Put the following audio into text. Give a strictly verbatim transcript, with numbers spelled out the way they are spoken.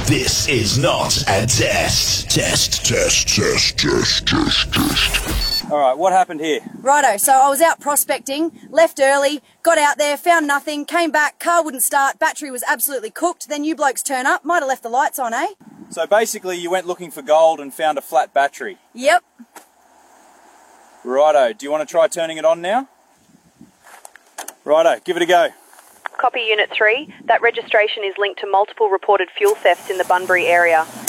This is not a test. Test, test, test, test, test, test. All right, what happened here? Righto, so I was out prospecting, left early, got out there, found nothing, came back, car wouldn't start, battery was absolutely cooked, then you blokes turn up, might have left the lights on, eh? So basically you went looking for gold and found a flat battery? Yep. Righto, do you want to try turning it on now? Righto, give it a go. Copy Unit three. That registration is linked to multiple reported fuel thefts in the Bunbury area.